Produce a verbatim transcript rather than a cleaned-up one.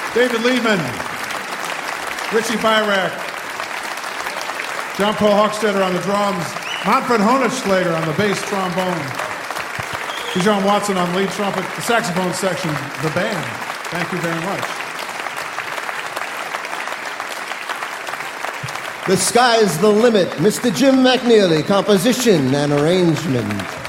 David Lehman, Richie Byrack, John Paul Hochstetter on the drums, Manfred Honigschlager on the bass trombone, Bijan Watson on lead trumpet, the saxophone section, the band. Thank you very much. The Sky's the Limit, Mister Jim McNeely, composition and arrangement.